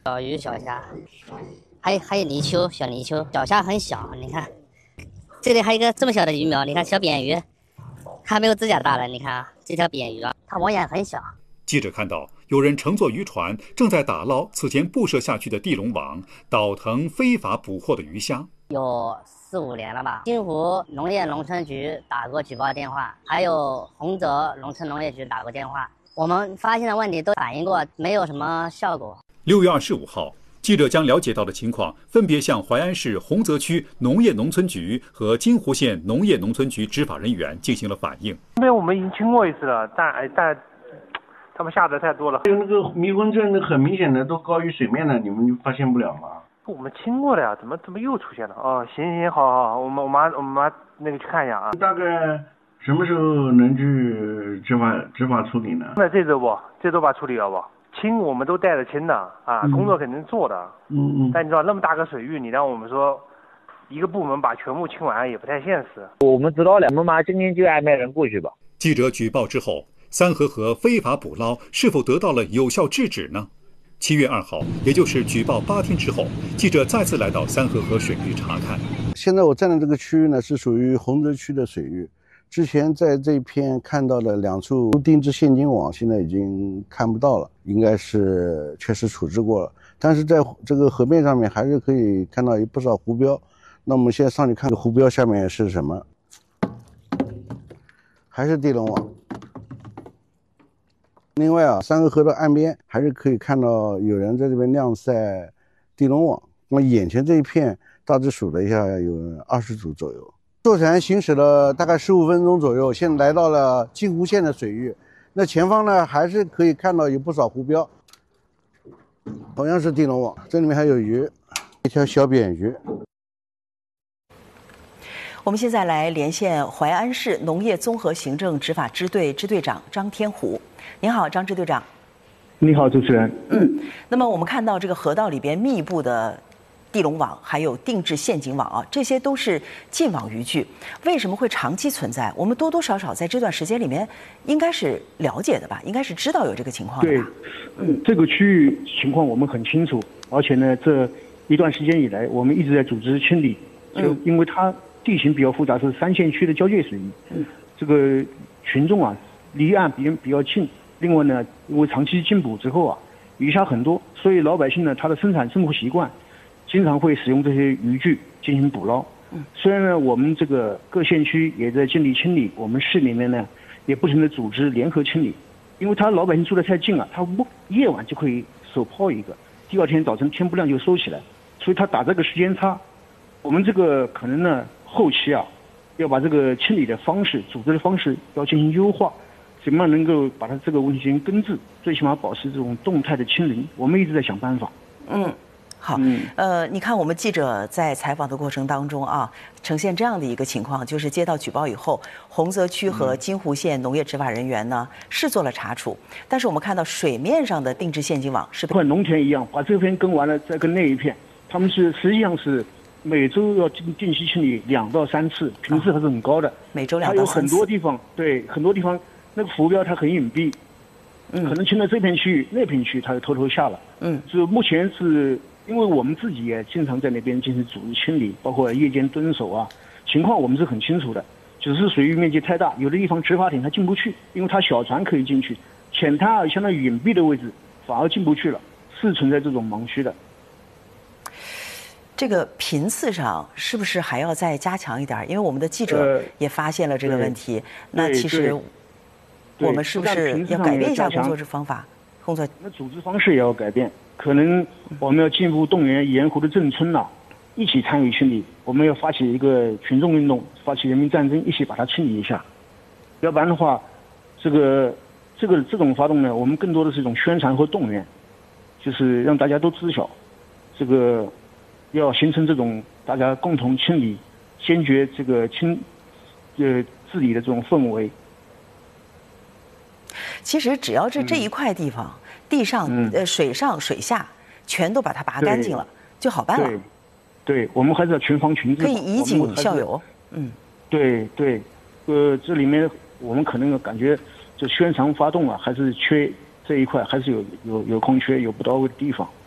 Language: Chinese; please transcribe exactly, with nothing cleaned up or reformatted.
小鱼、小虾，还有还有泥鳅、小泥鳅，小虾很小，你看，这里还有一个这么小的鱼苗，你看小扁鱼，还没有指甲大了，你看啊，这条扁鱼啊，它网眼很小。 记者看到有人乘坐渔船正在打捞此前布设下去的地笼网，倒腾非法捕获的鱼虾。 有四五年了吧。金湖农业农村局打过举报电话，还有洪泽农村农业局打过电话，我们发现的问题都反映过，没有什么效果。 六月二十五号，记者将了解到的情况分别向淮安市洪泽区农业农村局和金湖县农业农村局执法人员进行了反映。 这边我们已经清过一次了，但但他们下的太多了， 还有那个迷魂阵，很明显的都高于水面的，你们就发现不了吗？ 我们清过了呀，怎么怎么又出现了？哦，行行好好好，我们我妈我妈那个去看一下啊。 大概什么时候能去执法执法处理呢？ 那这周不，这周把处理了不？清我们都带着清的啊， 嗯、 工作肯定做的。 嗯嗯。 但你知道那么大个水域，你让我们说一个部门把全部清完也不太现实。 我们知道了，我们马今天就安排人过去吧。 记者举报之后，三河河非法捕捞是否得到了有效制止呢？七月二号，也就是举报八天之后，记者再次来到三河河水域查看。 现在我站的这个区域呢，是属于洪泽区的水域。之前在这片看到了两处定制现金网，现在已经看不到了，应该是确实处置过了。但是在这个河面上面还是可以看到有不少湖标。那我们现在上去看湖标下面是什么？还是地笼网。另外啊，三河河的岸边还是可以看到有人在这边晾晒地笼网。那么眼前这一片大致数了一下，有二十组左右。坐船行驶了大概十五分钟左右，现在来到了金湖县的水域。那前方呢，还是可以看到有不少湖标，同样是地笼网，这里面还有鱼，一条小扁鱼。 我们现在来连线淮安市农业综合行政执法支队支队长张天虎。您好，张支队长。 你好，主持人。 嗯，那么我们看到这个河道里边密布的地笼网，还有定制陷阱网啊，这些都是禁网渔具，为什么会长期存在？我们多多少少在这段时间里面应该是了解的吧，应该是知道有这个情况的吧？ 对，嗯，这个区域情况我们很清楚，而且呢，这一段时间以来，我们一直在组织清理，就因为它地形比较复杂，是三线区的交界水域，嗯，这个群众啊离岸比比较近，另外呢，因为长期禁捕之后啊，鱼虾很多，所以老百姓呢他的生产生活习惯。经常会使用这些渔具进行捕捞。虽然呢，我们这个各县区也在尽力清理，我们市里面呢也不停的组织联合清理，因为他老百姓住得太近了，他夜晚就可以手抛一个，第二天早晨天不亮就收起来，所以他打这个时间差。我们这个可能呢后期啊，要把这个清理的方式、组织的方式要进行优化，怎么样能够把它这个问题进行根治，最起码保持这种动态的清零，我们一直在想办法。 嗯。好，呃，你看我们记者在采访的过程当中啊，呈现这样的一个情况，就是接到举报以后，洪泽区和金湖县农业执法人员呢是做了查处，但是我们看到水面上的定制陷阱网是和农田一样，把这片耕完了再耕那一片，他们是实际上是每周要定定期清理两到三次，频次还是很高的。 每周两到三次。 还有很多地方，对，很多地方那个浮标它很隐蔽，嗯，可能清了这片区域，那片区域它就偷偷下了，嗯，就目前是。因为我们自己也经常在那边进行组织清理，包括夜间蹲守啊，情况我们是很清楚的。只是水域面积太大，有的地方执法艇它进不去，因为它小船可以进去，浅滩啊相当于隐蔽的位置反而进不去了，是存在这种盲区的。 这个频次上是不是还要再加强一点？因为我们的记者也发现了这个问题。呃、那其实我们是不是要改变一下工作方法？工作那组织方式也要改变。可能我们要进一步动员沿湖的镇村呐、啊，一起参与清理。我们要发起一个群众运动，发起人民战争，一起把它清理一下。要不然的话，这个这个这种发动呢，我们更多的是一种宣传和动员，就是让大家都知晓，这个要形成这种大家共同清理、坚决这个清呃治理的这种氛围。 其实只要是这一块地方。嗯地上、嗯、呃，水上、水下，全都把它拔干净了，就好办了。 对，对，我们还是要群防群治， 可以以儆效尤。嗯， 对对，呃，这里面我们可能感觉这宣传发动啊，还是缺这一块，还是有有有空缺、有不到位的地方。